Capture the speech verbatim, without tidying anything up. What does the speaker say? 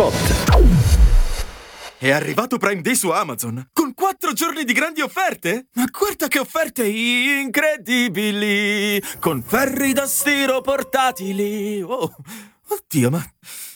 Spot. È arrivato Prime Day su Amazon, con quattro giorni di grandi offerte? Ma guarda che offerte incredibili! Con ferri da stiro portatili! Oh, oddio, ma